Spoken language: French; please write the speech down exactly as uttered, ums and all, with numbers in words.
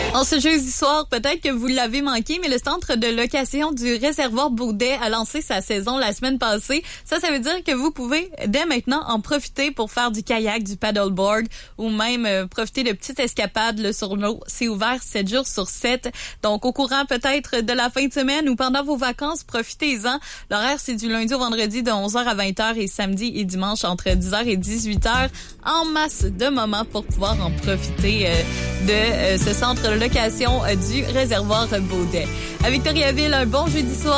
En ce jeudi soir, peut-être que vous l'avez manqué, mais le centre de location du réservoir Baudet a lancé sa saison la semaine passée. Ça, ça veut dire que vous pouvez dès maintenant en profiter pour faire du kayak, du paddleboard ou même euh, profiter de petites escapades là, sur l'eau. C'est ouvert sept jours sur sept. Donc, au courant peut-être de la fin de semaine ou pendant vos vacances, profitez-en. L'horaire, c'est du lundi au vendredi de onze heures à vingt heures et samedi et dimanche entre dix heures et dix-huit heures. En masse de moments pour pouvoir en profiter euh, de euh, ce centre de location euh, du réservoir Baudet. À Victoriaville, un bon jeudi soir.